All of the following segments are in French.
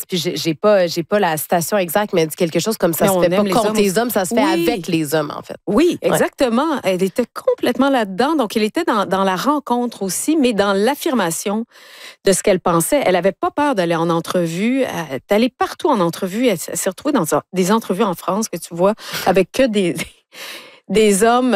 puis j'ai pas la citation exacte, mais elle dit quelque chose comme ça se fait pas contre les hommes, ça se fait avec les hommes, en fait. Oui, exactement. Ouais. Elle était complètement là-dedans. Donc, elle était dans la rencontre aussi, mais dans l'affirmation de ce qu'elle pensait. Elle avait pas peur d'aller en entrevue, d'aller partout en entrevue. Elle s'est retrouvée dans des entrevues en France que tu vois avec que des hommes,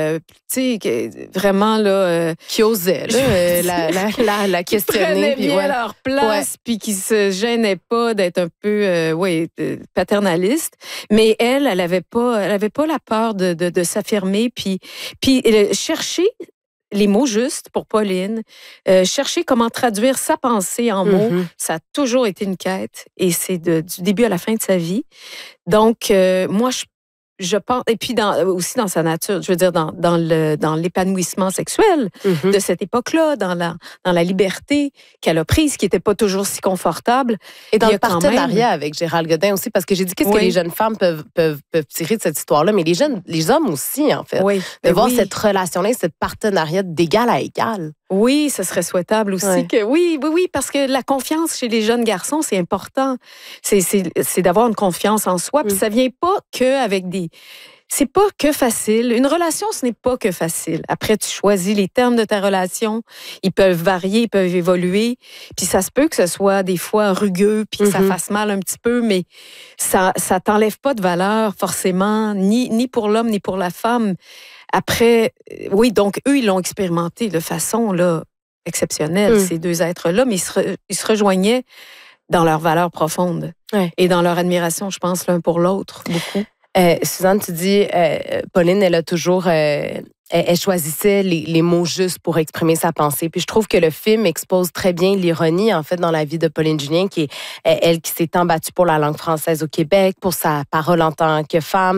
tu sais, vraiment, là... qui osaient, là, la questionner. Qui prenaient bien leur place, puis qui se gênaient pas d'être un peu, paternaliste. Mais elle avait pas la peur de s'affirmer, puis chercher les mots justes pour Pauline, chercher comment traduire sa pensée en mots, ça a toujours été une quête, et c'est du début à la fin de sa vie. Donc, moi, je pense, et puis aussi dans sa nature, je veux dire, dans l'épanouissement sexuel de cette époque-là, dans la liberté qu'elle a prise, qui n'était pas toujours si confortable. Et dans le partenariat avec Gérald Godin aussi, parce que j'ai dit qu'est-ce que les jeunes femmes peuvent tirer de cette histoire-là, mais les hommes aussi, en fait. Oui, de voir cette relation-là, ce partenariat d'égal à égal. Oui, ce serait souhaitable aussi que... Oui, parce que la confiance chez les jeunes garçons, c'est important. C'est d'avoir une confiance en soi, puis ça vient pas qu'avec des... C'est pas que facile. Une relation, ce n'est pas que facile. Après, tu choisis les termes de ta relation. Ils peuvent varier, ils peuvent évoluer. Puis ça se peut que ce soit des fois rugueux, puis que ça fasse mal un petit peu, mais ça t'enlève pas de valeur forcément, ni pour l'homme, ni pour la femme. Après, oui, donc eux, ils l'ont expérimenté de façon là, exceptionnelle, ces deux êtres-là, mais ils se rejoignaient dans leurs valeurs profondes et dans leur admiration, je pense, l'un pour l'autre, beaucoup. Suzanne, tu dis, Pauline, elle a toujours... Elle choisissait les mots justes pour exprimer sa pensée. Puis je trouve que le film expose très bien l'ironie, en fait, dans la vie de Pauline Julien, qui est elle qui s'est tant battue pour la langue française au Québec, pour sa parole en tant que femme,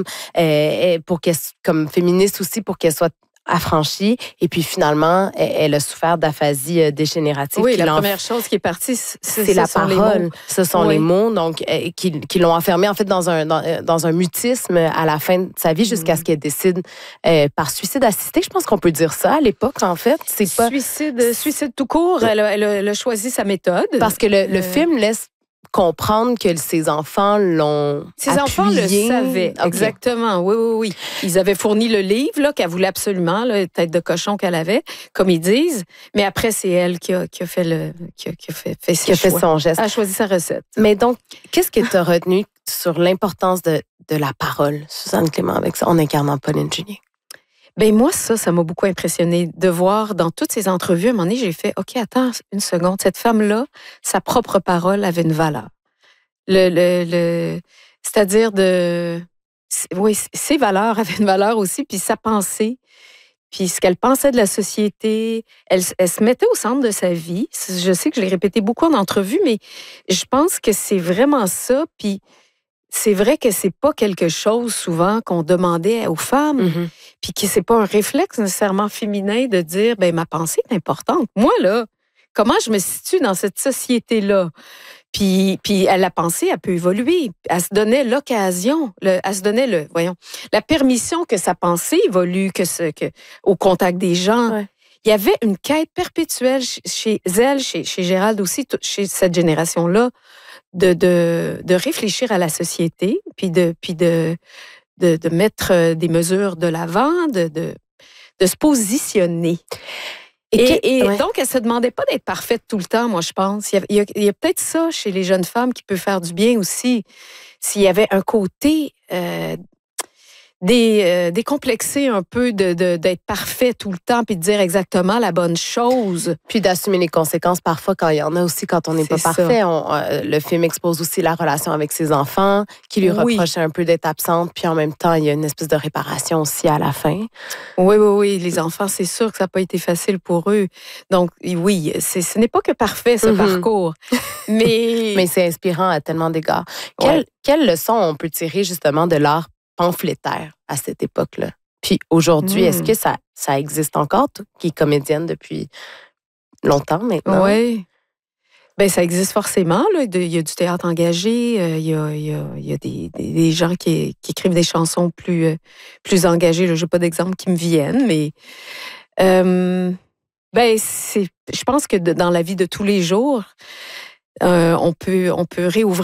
pour qu'elle, comme féministe aussi, pour qu'elle soit affranchie. Et puis finalement, elle a souffert d'aphasie dégénérative. Oui, la première chose qui est partie, c'est la parole. Ce sont les mots, donc qui l'ont enfermée en fait dans un mutisme à la fin de sa vie jusqu'à ce qu'elle décide par suicide assisté. Je pense qu'on peut dire ça à l'époque, en fait. C'est pas suicide tout court. Elle a choisi sa méthode. Parce que le film laisse comprendre que ses enfants l'ont Ses enfants le savaient, exactement, oui. Ils avaient fourni le livre là, qu'elle voulait absolument, la tête de cochon qu'elle avait, comme ils disent, mais après, c'est elle qui a fait son geste. Elle a choisi sa recette. Mais donc, qu'est-ce que tu as retenu sur l'importance de la parole, Suzanne Clément, avec ça, en incarnant Pauline Julien? Ben moi, ça m'a beaucoup impressionné de voir dans toutes ces entrevues, à un moment donné, j'ai fait, OK, attends une seconde, cette femme-là, sa propre parole avait une valeur. C'est-à-dire ses valeurs avaient une valeur aussi, puis sa pensée, puis ce qu'elle pensait de la société, elle se mettait au centre de sa vie. Je sais que je l'ai répété beaucoup en entrevue, mais je pense que c'est vraiment ça, puis c'est vrai que c'est pas quelque chose souvent qu'on demandait aux femmes, puis que c'est pas un réflexe nécessairement féminin de dire ben ma pensée est importante. Moi là, comment je me situe dans cette société-là? Puis la pensée, elle peut évoluer. Elle se donnait l'occasion, elle se donnait la permission que sa pensée évolue, au contact des gens. Ouais. Il y avait une quête perpétuelle chez elle, chez Gérald aussi, chez cette génération-là, de réfléchir à la société, puis de mettre des mesures de l'avant, de se positionner. Et donc, elle se demandait pas d'être parfaite tout le temps, moi, je pense. Il y a peut-être ça chez les jeunes femmes qui peut faire du bien aussi. S'il y avait un côté décomplexé un peu d'être parfait tout le temps puis de dire exactement la bonne chose. Puis d'assumer les conséquences parfois quand il y en a aussi, quand on n'est pas parfait. Le film expose aussi la relation avec ses enfants qui lui reprochaient un peu d'être absente. Puis en même temps, il y a une espèce de réparation aussi à la fin. Oui. Les enfants, c'est sûr que ça n'a pas été facile pour eux. Donc oui, ce n'est pas que parfait ce parcours. Mais c'est inspirant à tellement d'égards. Quelle leçon on peut tirer justement de l'art pamphlétaire à cette époque-là? Puis aujourd'hui, est-ce que ça existe encore, toi, qui est comédienne depuis longtemps maintenant? Oui. Bien, ça existe forcément. Là. Il y a du théâtre engagé, il y a des gens qui écrivent des chansons plus engagées. Je n'ai pas d'exemple qui me viennent, mais je pense que dans la vie de tous les jours, on peut réouvrir